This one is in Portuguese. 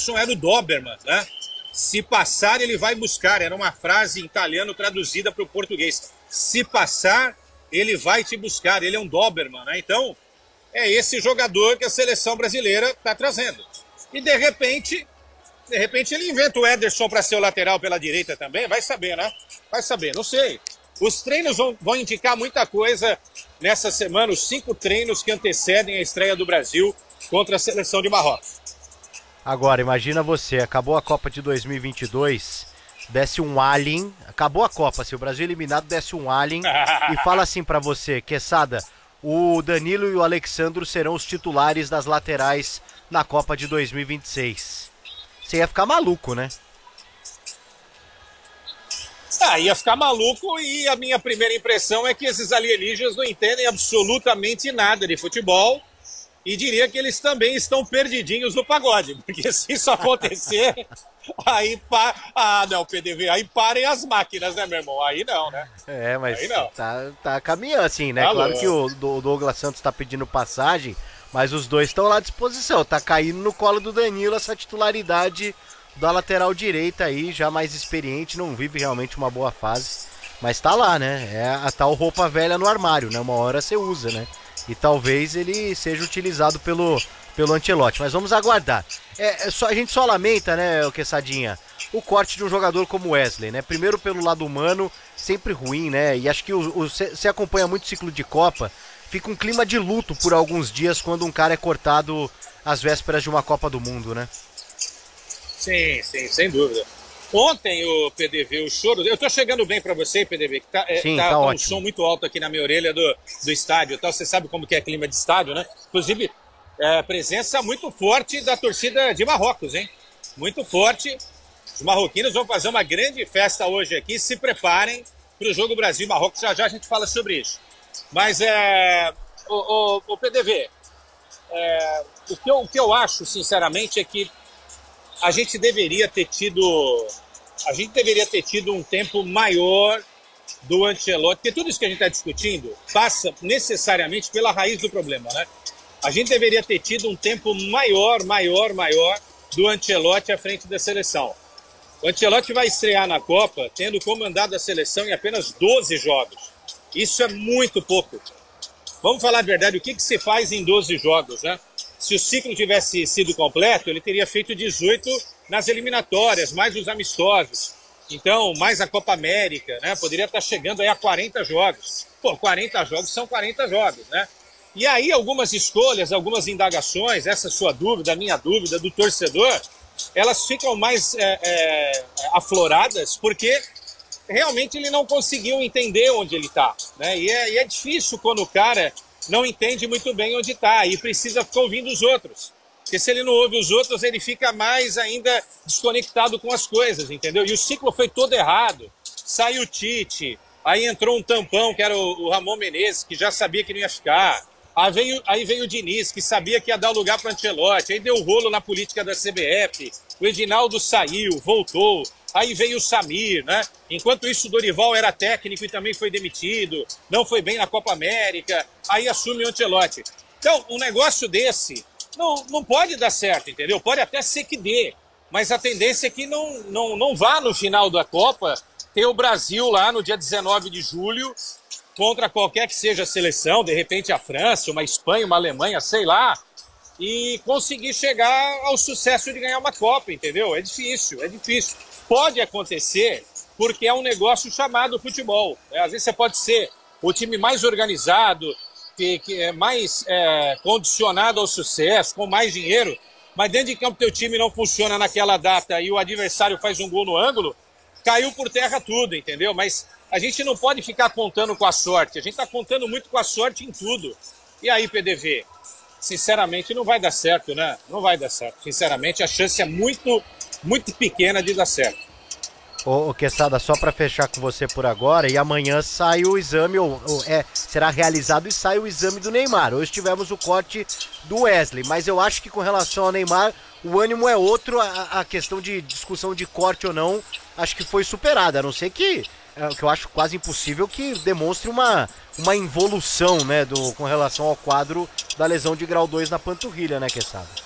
Ederson era o Doberman, né? Se passar, ele vai buscar. Era uma frase em italiano traduzida para o português. Se passar, ele vai te buscar. Ele é um Doberman, né? Então, é esse jogador que a seleção brasileira está trazendo. E, de repente ele inventa o Ederson para ser o lateral pela direita também. Vai saber, né? Vai saber, não sei. Os treinos vão indicar muita coisa nessa semana. Os 5 treinos que antecedem a estreia do Brasil contra a seleção de Marrocos. Agora, imagina você, acabou a Copa de 2022, desce um alien, acabou a Copa, se o Brasil eliminado, desce um alien e fala assim pra você, Quesada, o Danilo e o Alexandro serão os titulares das laterais na Copa de 2026. Você ia ficar maluco, né? Ia ficar maluco e a minha primeira impressão é que esses alienígenas não entendem absolutamente nada de futebol. E diria que eles também estão perdidinhos no pagode, porque se isso acontecer, aí não, PDV, aí parem as máquinas, né, meu irmão? Aí não, né? Mas tá caminhando assim, né? Claro que o Douglas Santos tá pedindo passagem, mas os dois estão lá à disposição. Tá caindo no colo do Danilo essa titularidade da lateral direita aí, já mais experiente, não vive realmente uma boa fase, mas tá lá, né? É a tal roupa velha no armário, né? Uma hora você usa, né? E talvez ele seja utilizado pelo Ancelotti, mas vamos aguardar. A gente só lamenta, né, Quesadinha, o corte de um jogador como Wesley, né? Primeiro pelo lado humano, sempre ruim, né? E acho que você acompanha muito o ciclo de Copa, fica um clima de luto por alguns dias quando um cara é cortado às vésperas de uma Copa do Mundo, né? Sim, sem dúvida. Ontem o PDV, o choro... Eu tô chegando bem para você, PDV, que tá um som muito alto aqui na minha orelha do estádio. Então, você sabe como que é clima de estádio, né? Inclusive, presença muito forte da torcida de Marrocos, hein? Muito forte. Os marroquinos vão fazer uma grande festa hoje aqui. Se preparem para o jogo Brasil-Marrocos. Já a gente fala sobre isso. Mas, o PDV, o que eu acho, sinceramente, é que a gente deveria ter tido um tempo maior do Ancelotti, porque tudo isso que a gente está discutindo passa necessariamente pela raiz do problema, né? A gente deveria ter tido um tempo maior do Ancelotti à frente da seleção. O Ancelotti vai estrear na Copa tendo comandado a seleção em apenas 12 jogos. Isso é muito pouco. Vamos falar a verdade, o que se faz em 12 jogos, né? Se o ciclo tivesse sido completo, ele teria feito 18 nas eliminatórias, mais os amistosos. Então, mais a Copa América, né? Poderia estar chegando aí a 40 jogos. 40 jogos são 40 jogos, né? E aí algumas escolhas, algumas indagações, essa sua dúvida, a minha dúvida, do torcedor, elas ficam mais afloradas porque realmente ele não conseguiu entender onde ele está, né? E é difícil quando o cara não entende muito bem onde está e precisa ficar ouvindo os outros. Porque se ele não ouve os outros, ele fica mais ainda desconectado com as coisas, entendeu? E o ciclo foi todo errado. Saiu o Tite, aí entrou um tampão, que era o Ramon Menezes, que já sabia que não ia ficar. Aí veio o Diniz, que sabia que ia dar lugar para o Ancelotti. Aí deu rolo na política da CBF. O Edinaldo saiu, voltou. Aí veio o Samir, né? Enquanto isso, o Dorival era técnico e também foi demitido. Não foi bem na Copa América. Aí assume o Ancelotti. Então, um negócio desse não pode dar certo, entendeu? Pode até ser que dê. Mas a tendência é que não vá no final da Copa ter o Brasil lá no dia 19 de julho contra qualquer que seja a seleção, de repente a França, uma Espanha, uma Alemanha, sei lá, e conseguir chegar ao sucesso de ganhar uma Copa, entendeu? É difícil. Pode acontecer porque é um negócio chamado futebol. Às vezes você pode ser o time mais organizado, que é mais condicionado ao sucesso, com mais dinheiro, mas dentro de campo teu time não funciona naquela data e o adversário faz um gol no ângulo, caiu por terra tudo, entendeu? Mas a gente não pode ficar contando com a sorte, a gente está contando muito com a sorte em tudo. E aí, PDV, sinceramente não vai dar certo, né? Não vai dar certo. Sinceramente, a chance é muito, muito pequena de dar certo. Ô Quesada, só para fechar com você por agora, e amanhã sai o exame, será realizado e sai o exame do Neymar. Hoje tivemos o corte do Wesley, mas eu acho que com relação ao Neymar, o ânimo é outro, a questão de discussão de corte ou não, acho que foi superada, a não ser que eu acho quase impossível que demonstre uma involução, né, com relação ao quadro da lesão de grau 2 na panturrilha, né, Quesada?